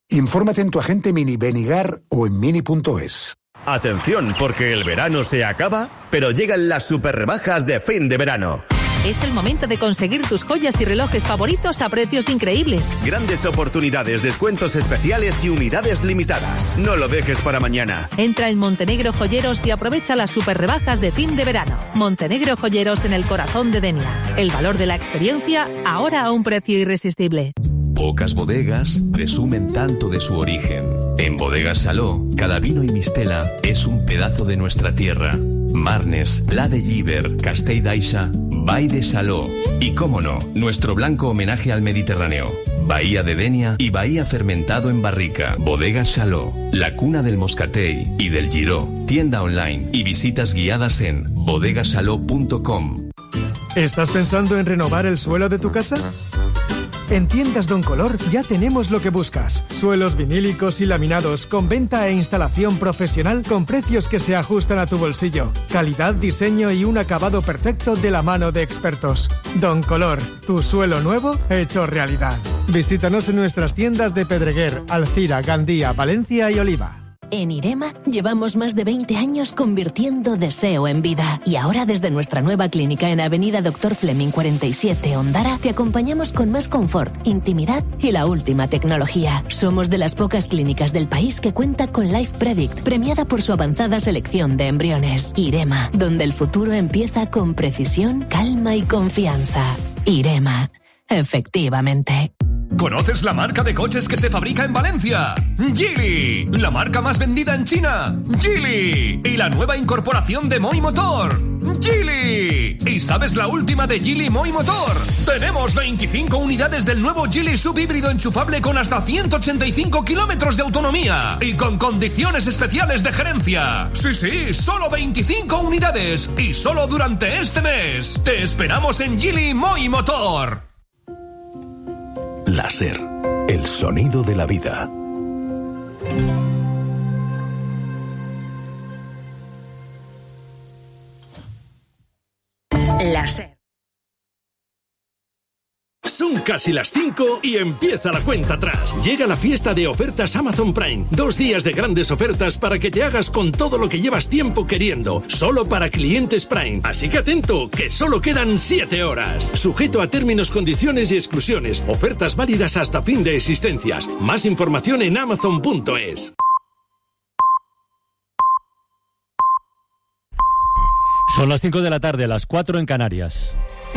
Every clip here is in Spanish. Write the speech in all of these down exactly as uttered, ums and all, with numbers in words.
Infórmate en tu agente Mini Benigar o en mini punto es. Atención, porque el verano se acaba, pero llegan las super rebajas de fin de verano. Es el momento de conseguir tus joyas y relojes favoritos a precios increíbles. Grandes oportunidades, descuentos especiales y unidades limitadas. No lo dejes para mañana. Entra en Montenegro Joyeros y aprovecha las super rebajas de fin de verano. Montenegro Joyeros, en el corazón de Denia. El valor de la experiencia, ahora a un precio irresistible. Pocas bodegas presumen tanto de su origen. En Bodegas Saló, cada vino y mistela es un pedazo de nuestra tierra. Marnes, Pla de Llíber, Castell d'Aixa, Vall de Saló. Y cómo no, nuestro blanco homenaje al Mediterráneo. Bahía de Denia y Bahía fermentado en barrica. Bodegas Saló, la cuna del moscatell y del giró. Tienda online y visitas guiadas en bodegasaló punto com. ¿Estás pensando en renovar el suelo de tu casa? En Tiendas Don Color ya tenemos lo que buscas. Suelos vinílicos y laminados con venta e instalación profesional con precios que se ajustan a tu bolsillo. Calidad, diseño y un acabado perfecto de la mano de expertos. Don Color, tu suelo nuevo hecho realidad. Visítanos en nuestras tiendas de Pedreguer, Alcira, Gandía, Valencia y Oliva. En IREMA llevamos más de veinte años convirtiendo deseo en vida. Y ahora desde nuestra nueva clínica en Avenida Doctor Fleming cuarenta y siete, Ondara, te acompañamos con más confort, intimidad y la última tecnología. Somos de las pocas clínicas del país que cuenta con Life Predict, premiada por su avanzada selección de embriones. IREMA, donde el futuro empieza con precisión, calma y confianza. IREMA, efectivamente. ¿Conoces la marca de coches que se fabrica en Valencia? Geely. La marca más vendida en China. Geely. Y la nueva incorporación de Moi Motor. Geely. ¿Y sabes la última de Geely Moi Motor? Tenemos veinticinco unidades del nuevo Geely subhíbrido enchufable con hasta ciento ochenta y cinco kilómetros de autonomía y con condiciones especiales de gerencia. Sí, sí, solo veinticinco unidades y solo durante este mes. Te esperamos en Geely Moi Motor. Láser, el sonido de la vida. Láser. Son casi las cinco y empieza la cuenta atrás. Llega la fiesta de ofertas Amazon Prime. Dos días de grandes ofertas para que te hagas con todo lo que llevas tiempo queriendo. Solo para clientes Prime. Así que atento, que solo quedan siete horas. Sujeto a términos, condiciones y exclusiones. Ofertas válidas hasta fin de existencias. Más información en amazon punto es. Son las cinco de la tarde, las cuatro en Canarias.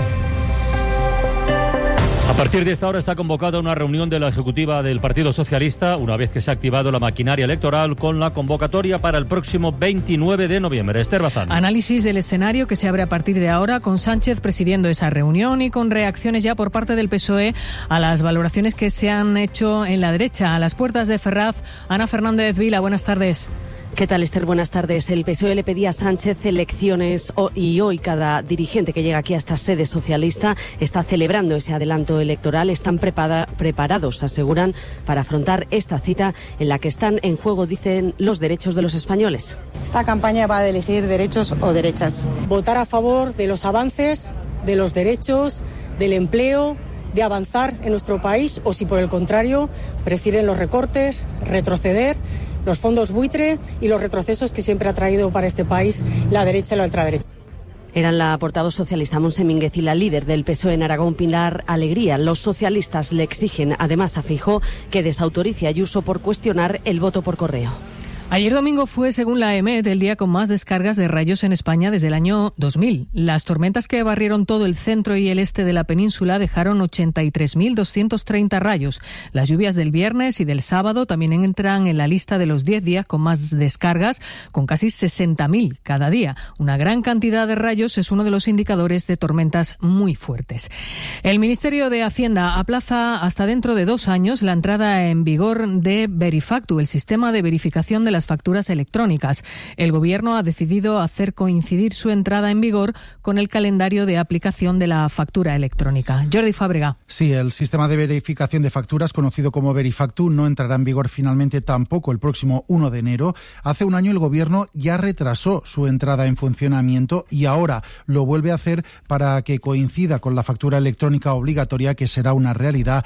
A partir de esta hora está convocada una reunión de la Ejecutiva del Partido Socialista, una vez que se ha activado la maquinaria electoral con la convocatoria para el próximo veintinueve de noviembre. Esther Bazán. Análisis del escenario que se abre a partir de ahora, con Sánchez presidiendo esa reunión y con reacciones ya por parte del P S O E a las valoraciones que se han hecho en la derecha. A las puertas de Ferraz, Ana Fernández Vila, buenas tardes. ¿Qué tal, Esther? Buenas tardes. El P S O E le pedía a Sánchez elecciones y hoy cada dirigente que llega aquí a esta sede socialista está celebrando ese adelanto electoral. Están prepara- preparados, aseguran, para afrontar esta cita en la que están en juego, dicen, los derechos de los españoles. Esta campaña va a elegir derechos o derechas. Votar a favor de los avances, de los derechos, del empleo, de avanzar en nuestro país, o si por el contrario prefieren los recortes, retroceder, los fondos buitre y los retrocesos que siempre ha traído para este país la derecha y la ultraderecha. Eran la portavoz socialista Montse Mínguez y la líder del P S O E en Aragón, Pilar Alegría. Los socialistas le exigen además a Feijóo que desautorice a Ayuso por cuestionar el voto por correo. Ayer domingo fue, según la E M E T, el día con más descargas de rayos en España desde el año dos mil. Las tormentas que barrieron todo el centro y el este de la península dejaron ochenta y tres mil doscientos treinta rayos. Las lluvias del viernes y del sábado también entran en la lista de los diez días con más descargas, con casi sesenta mil cada día. Una gran cantidad de rayos es uno de los indicadores de tormentas muy fuertes. El Ministerio de Hacienda aplaza hasta dentro de dos años la entrada en vigor de Verifactu, el sistema de verificación de las facturas electrónicas. El Gobierno ha decidido hacer coincidir su entrada en vigor con el calendario de aplicación de la factura electrónica. Jordi Fábrega. Sí, el sistema de verificación de facturas, conocido como Verifactu, no entrará en vigor finalmente tampoco el próximo uno de enero. Hace un año el Gobierno ya retrasó su entrada en funcionamiento y ahora lo vuelve a hacer para que coincida con la factura electrónica obligatoria, que será una realidad a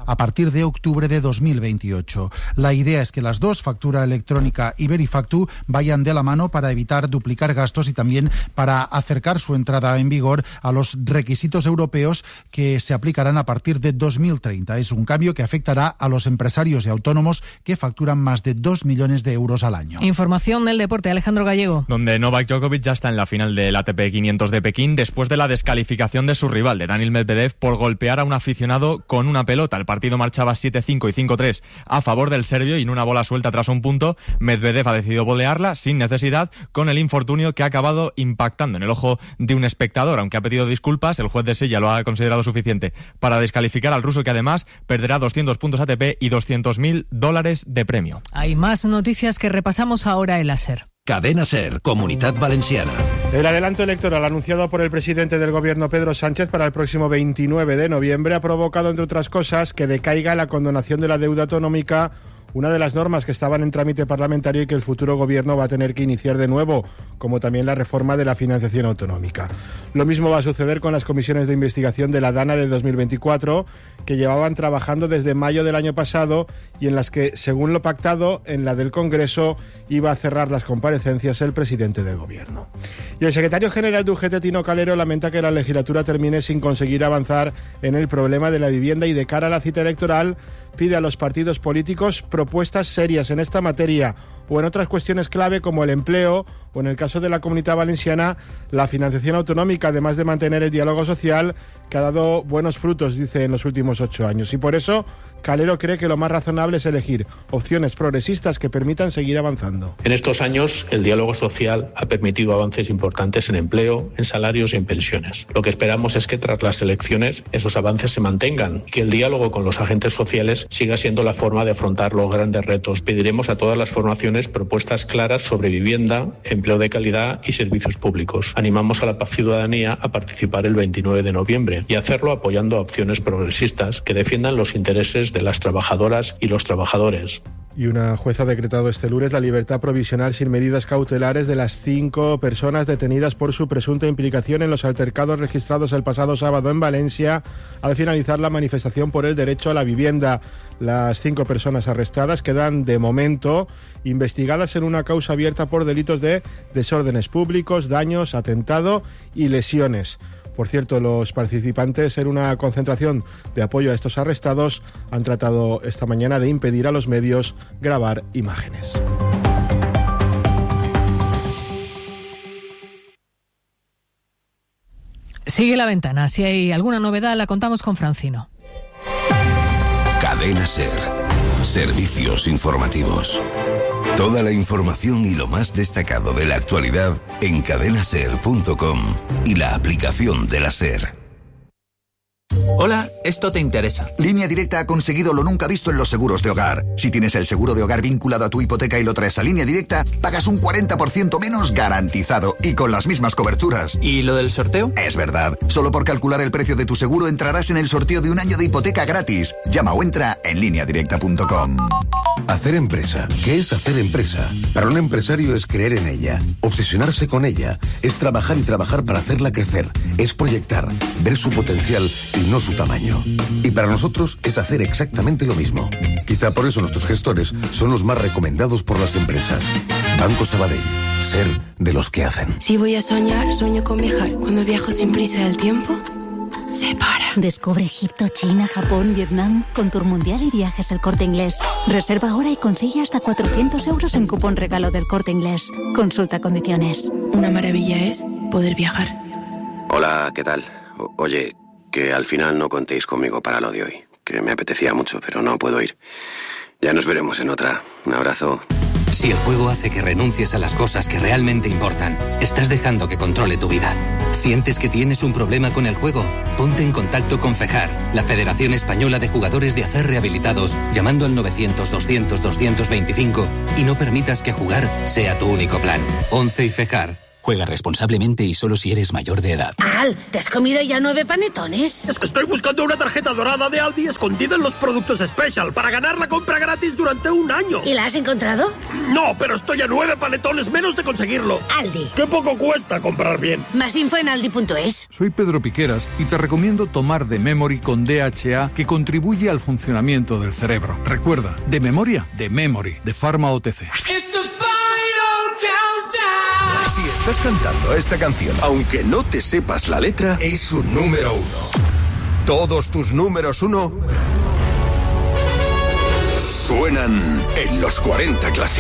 a partir de octubre de dos mil veintiocho. La idea es que las dos, factura electrónica y Verifactu, vayan de la mano para evitar duplicar gastos y también para acercar su entrada en vigor a los requisitos europeos que se aplicarán a partir de dos mil treinta. Es un cambio que afectará a los empresarios y autónomos que facturan más de dos millones de euros al año. Información del deporte, Alejandro Gallego. Donde Novak Djokovic ya está en la final del A T P quinientos de Pekín después de la descalificación de su rival, de Daniil Medvedev, por golpear a un aficionado con una pelota. El partido marchaba siete cinco y cinco tres a favor del serbio y en una bola suelta tras un punto, Medvedev ha decidido volearla sin necesidad, con el infortunio que ha acabado impactando en el ojo de un espectador. Aunque ha pedido disculpas, el juez de silla lo ha considerado suficiente para descalificar al ruso, que además perderá doscientos puntos A T P y doscientos mil dólares de premio. Hay más noticias que repasamos ahora en la SER. Cadena SER, Comunidad Valenciana. El adelanto electoral anunciado por el presidente del Gobierno, Pedro Sánchez, para el próximo veintinueve de noviembre ha provocado, entre otras cosas, que decaiga la condonación de la deuda autonómica, una de las normas que estaban en trámite parlamentario y que el futuro Gobierno va a tener que iniciar de nuevo, como también la reforma de la financiación autonómica. Lo mismo va a suceder con las comisiones de investigación de la DANA de dos mil veinticuatro, que llevaban trabajando desde mayo del año pasado y en las que, según lo pactado en la del Congreso, iba a cerrar las comparecencias el presidente del Gobierno. Y el secretario general de U G T, Tino Calero, lamenta que la legislatura termine sin conseguir avanzar en el problema de la vivienda y, de cara a la cita electoral, pide a los partidos políticos propuestas serias en esta materia o en otras cuestiones clave como el empleo o, en el caso de la Comunidad Valenciana, la financiación autonómica, además de mantener el diálogo social que ha dado buenos frutos, dice, en los últimos ocho años. Y por eso Calero cree que lo más razonable es elegir opciones progresistas que permitan seguir avanzando. En estos años el diálogo social ha permitido avances importantes en empleo, en salarios y en pensiones. Lo que esperamos es que tras las elecciones esos avances se mantengan y que el diálogo con los agentes sociales siga siendo la forma de afrontar los grandes retos. Pediremos a todas las formaciones propuestas claras sobre vivienda, empleo de calidad y servicios públicos. Animamos a la ciudadanía a participar el veintinueve de noviembre y hacerlo apoyando a opciones progresistas que defiendan los intereses de las trabajadoras y los trabajadores. Y una jueza ha decretado este lunes la libertad provisional sin medidas cautelares de las cinco personas detenidas por su presunta implicación en los altercados registrados el pasado sábado en Valencia al finalizar la manifestación por el derecho a la vivienda. Las cinco personas arrestadas quedan de momento investigadas en una causa abierta por delitos de desórdenes públicos, daños, atentado y lesiones. Por cierto, los participantes en una concentración de apoyo a estos arrestados han tratado esta mañana de impedir a los medios grabar imágenes. Sigue la ventana. Si hay alguna novedad, la contamos con Francino. Cadena SER. Servicios informativos. Toda la información y lo más destacado de la actualidad en cadena ser punto com y la aplicación de la SER. Hola, esto te interesa. Línea Directa ha conseguido lo nunca visto en los seguros de hogar. Si tienes el seguro de hogar vinculado a tu hipoteca y lo traes a Línea Directa, pagas un cuarenta por ciento menos garantizado y con las mismas coberturas. ¿Y lo del sorteo? Es verdad. Solo por calcular el precio de tu seguro entrarás en el sorteo de un año de hipoteca gratis. Llama o entra en línea directa punto com. Hacer empresa. ¿Qué es hacer empresa? Para un empresario es creer en ella, obsesionarse con ella, es trabajar y trabajar para hacerla crecer, es proyectar, ver su potencial y no su tamaño. Y para nosotros es hacer exactamente lo mismo. Quizá por eso nuestros gestores son los más recomendados por las empresas. Banco Sabadell. Ser de los que hacen. Si voy a soñar, sueño con viajar. Cuando viajo sin prisa del tiempo se para. Descubre Egipto, China, Japón, Vietnam con Tour Mundial y Viajes El Corte Inglés. Reserva ahora y consigue hasta cuatrocientos euros en cupón regalo del Corte Inglés. Consulta condiciones. Una maravilla es poder viajar. Hola, ¿qué tal? O- oye, que al final no contéis conmigo para lo de hoy. Que me apetecía mucho, pero no puedo ir. Ya nos veremos en otra. Un abrazo. Si el juego hace que renuncies a las cosas que realmente importan, estás dejando que controle tu vida. ¿Sientes que tienes un problema con el juego? Ponte en contacto con FEJAR, la Federación Española de Jugadores de Acer Rehabilitados, llamando al novecientos, doscientos, doscientos veinticinco y no permitas que jugar sea tu único plan. once y FEJAR. Juega responsablemente y solo si eres mayor de edad. Al, ¿te has comido ya nueve panetones? Es que estoy buscando una tarjeta dorada de Aldi escondida en los productos Special para ganar la compra gratis durante un año. ¿Y la has encontrado? No, pero estoy a nueve panetones menos de conseguirlo. Aldi. ¡Qué poco cuesta comprar bien! Más info en aldi punto es. Soy Pedro Piqueras y te recomiendo tomar de Memory con D H A, que contribuye al funcionamiento del cerebro. Recuerda, de memoria, de Memory, de Pharma O T C. Si estás cantando esta canción, aunque no te sepas la letra, es un número uno. Todos tus números uno suenan en los cuarenta Classic.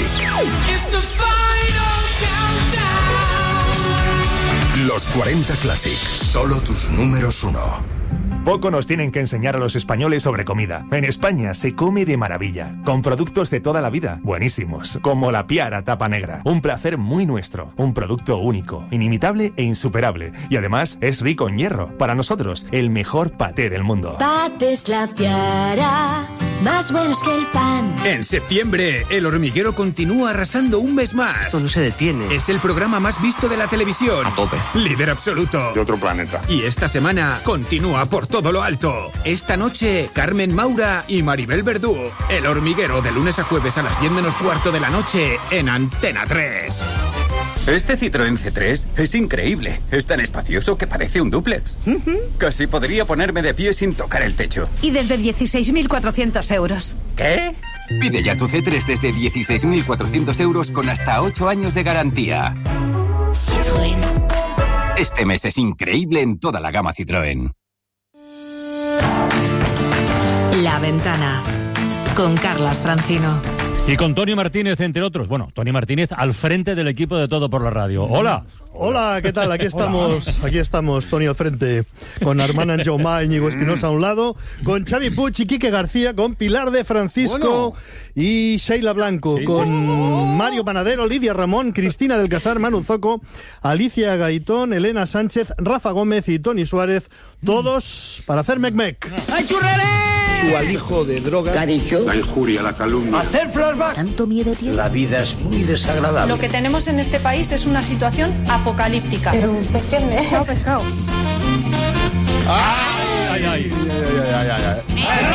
Los cuarenta Classic, solo tus números uno. Poco nos tienen que enseñar a los españoles sobre comida. En España se come de maravilla, con productos de toda la vida, buenísimos, como la Piara Tapa Negra. Un placer muy nuestro, un producto único, inimitable e insuperable. Y además es rico en hierro. Para nosotros, el mejor paté del mundo. Patés La Piara, más buenos que el pan. En septiembre, El Hormiguero continúa arrasando un mes más. Esto no se detiene. Es el programa más visto de la televisión. A tope. Líder absoluto. De otro planeta. Y esta semana continúa por todo lo alto. Esta noche, Carmen Maura y Maribel Verdú. El Hormiguero, de lunes a jueves a las diez menos cuarto de la noche en Antena tres. Este Citroën C tres es increíble. Es tan espacioso que parece un dúplex. Uh-huh. Casi podría ponerme de pie sin tocar el techo. Y desde dieciséis mil cuatrocientos euros. ¿Qué? Pide ya tu C tres desde dieciséis mil cuatrocientos euros con hasta ocho años de garantía. Citroën. Este mes es increíble en toda la gama Citroën. La Ventana, con Carlas Francino. Y con Tony Martínez, entre otros. Bueno, Tony Martínez al frente del equipo de Todo por la Radio. Hola. Hola, ¿qué tal? Aquí estamos, aquí estamos, Tony al frente, con Armand Anjomá, Íñigo Espinosa a un lado, con Xavi Puig y Quique García, con Pilar de Francisco bueno. y Sheila Blanco, sí, con sí. Mario Panadero, Lidia Ramón, Cristina del Casar, Manu Zoco, Alicia Gaitón, Elena Sánchez, Rafa Gómez y Tony Suárez, todos para hacer mec-mec. ¡Ay, churrere! Su alijo de drogas. ¿Qué ha dicho? La injuria, la calumnia. Hacer flashback. ¿Tanto miedo tiene? La vida es muy desagradable. Lo que tenemos en este país es una situación apocalíptica. Pero usted qué me pescado, pescado. Ay, ay, ay, ay, ay, ay, ay.